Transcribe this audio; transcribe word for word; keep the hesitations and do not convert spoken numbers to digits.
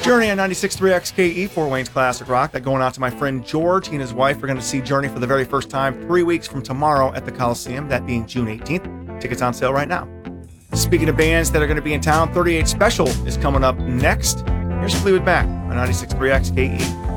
Journey on ninety-six point three X K E, Fort Wayne's Classic Rock. That going out to my friend George. He and his wife are going to see Journey for the very first time three weeks from tomorrow at the Coliseum, that being June eighteenth. Tickets on sale right now. Speaking of bands that are going to be in town, thirty-eight Special is coming up next. Here's Fleetwood Mac on ninety-six point three X K E.